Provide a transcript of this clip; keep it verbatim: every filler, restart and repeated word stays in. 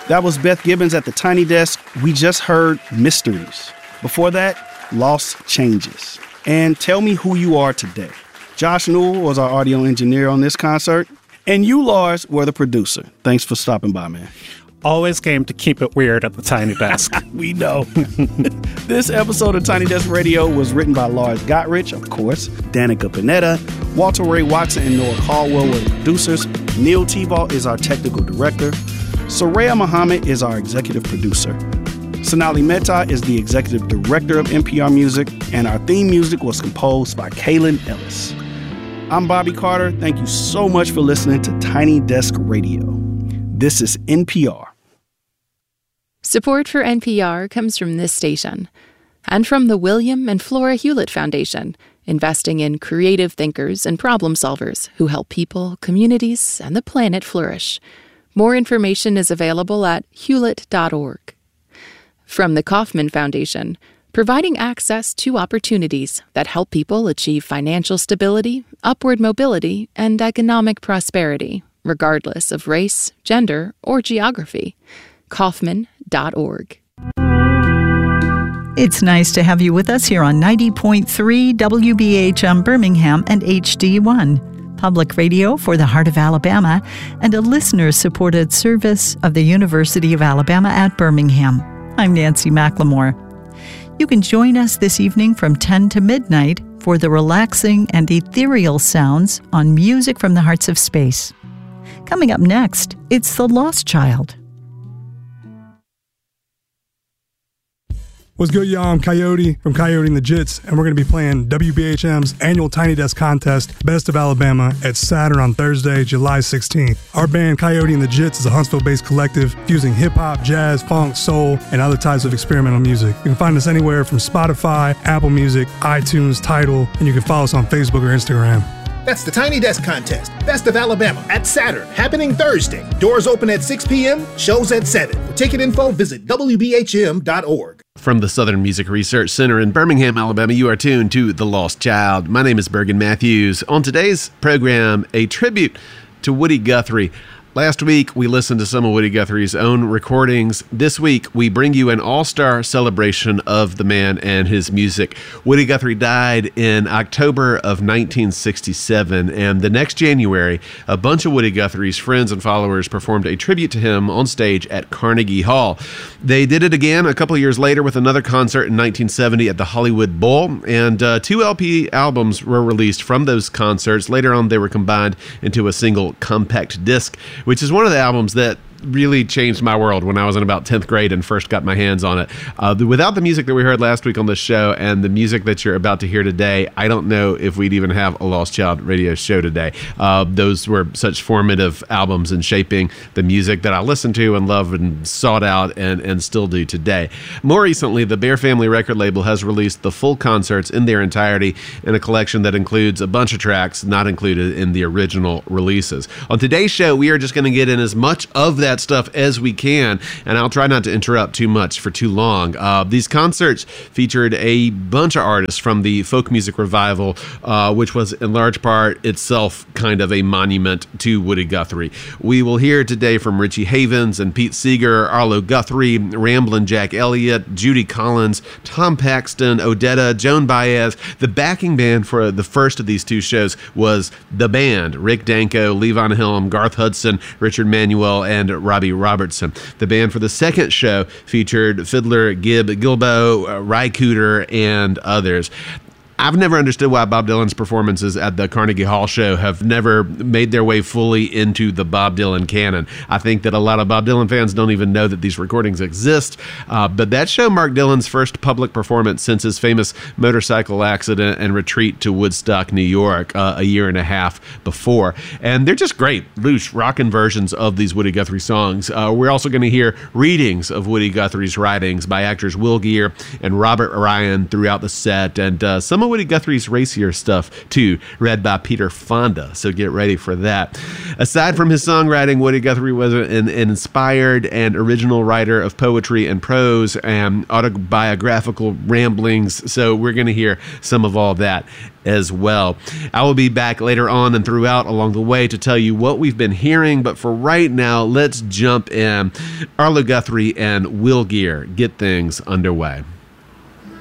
That was Beth Gibbons at the Tiny Desk. We just heard Mysteries. Before that, Lost Changes. And Tell Me Who You Are Today. Josh Newell was our audio engineer on this concert. And you, Lars, were the producer. Thanks for stopping by, man. Always came to keep it weird at the Tiny Desk. We know. This episode of Tiny Desk Radio was written by Lars Gottrich, of course, Danica Panetta, Walter Ray Watson, and Noah Caldwell were the producers. Neil Tebow is our technical director. Soraya Muhammad is our executive producer. Sonali Mehta is the executive director of N P R Music, and our theme music was composed by Kaylin Ellis. I'm Bobby Carter. Thank you so much for listening to Tiny Desk Radio. This is N P R. Support for N P R comes from this station and from the William and Flora Hewlett Foundation, investing in creative thinkers and problem solvers who help people, communities, and the planet flourish. More information is available at hewlett dot org. From the Kauffman Foundation, providing access to opportunities that help people achieve financial stability, upward mobility, and economic prosperity, regardless of race, gender, or geography. Kauffman dot org. It's nice to have you with us here on ninety point three W B H M Birmingham and H D one, public radio for the heart of Alabama, and a listener-supported service of the University of Alabama at Birmingham. I'm Nancy McLemore. You can join us this evening from ten to midnight for the relaxing and ethereal sounds on Music from the Hearts of Space. Coming up next, it's The Lost Child. What's good, y'all? I'm Coyote from Coyote and the Jits, and we're going to be playing W B H M's annual Tiny Desk Contest, Best of Alabama, at Saturn on Thursday, July sixteenth. Our band, Coyote and the Jits, is a Huntsville-based collective fusing hip-hop, jazz, funk, soul, and other types of experimental music. You can find us anywhere from Spotify, Apple Music, iTunes, Tidal, and you can follow us on Facebook or Instagram. That's the Tiny Desk Contest, Best of Alabama, at Saturn, happening Thursday. Doors open at six p.m., shows at seven. For ticket info, visit W B H M dot org. From the Southern Music Research Center in Birmingham, Alabama, you are tuned to The Lost Child. My name is Bergen Matthews. On today's program, a tribute to Woody Guthrie. Last week, we listened to some of Woody Guthrie's own recordings. This week, we bring you an all-star celebration of the man and his music. Woody Guthrie died in October of nineteen sixty-seven, and the next January, a bunch of Woody Guthrie's friends and followers performed a tribute to him on stage at Carnegie Hall. They did it again a couple of years later with another concert in nineteen seventy at the Hollywood Bowl, and uh, two L P albums were released from those concerts. Later on, they were combined into a single compact disc, which is one of the albums that really changed my world when I was in about tenth grade and first got my hands on it. Uh, the, without the music that we heard last week on the show and the music that you're about to hear today, I don't know if we'd even have a Lost Child radio show today. Uh, those were such formative albums in shaping the music that I listened to and loved and sought out and, and still do today. More recently, the Bear Family record label has released the full concerts in their entirety in a collection that includes a bunch of tracks not included in the original releases. On today's show, we are just going to get in as much of that stuff as we can, and I'll try not to interrupt too much for too long. Uh, these concerts featured a bunch of artists from the folk music revival, uh, which was in large part itself kind of a monument to Woody Guthrie. We will hear today from Richie Havens and Pete Seeger, Arlo Guthrie, Ramblin' Jack Elliott, Judy Collins, Tom Paxton, Odetta, Joan Baez. The backing band for the first of these two shows was The Band, Rick Danko, Levon Helm, Garth Hudson, Richard Manuel, and Robbie Robertson. The band for the second show featured fiddler Gib Gilbo, uh, Ry Cooder, and others. I've never understood why Bob Dylan's performances at the Carnegie Hall show have never made their way fully into the Bob Dylan canon. I think that a lot of Bob Dylan fans don't even know that these recordings exist, uh, but that show marked Dylan's first public performance since his famous motorcycle accident and retreat to Woodstock, New York, uh, a year and a half before. And they're just great, loose, rockin' versions of these Woody Guthrie songs. Uh, we're also going to hear readings of Woody Guthrie's writings by actors Will Geer and Robert Ryan throughout the set, and uh, some of Woody Guthrie's racier stuff, too, read by Peter Fonda. So get ready for that. Aside from his songwriting, Woody Guthrie was an, an inspired and original writer of poetry and prose and autobiographical ramblings. So we're going to hear some of all that as well. I will be back later on and throughout along the way to tell you what we've been hearing, but for right now, let's jump in. Arlo Guthrie and Will Geer get things underway.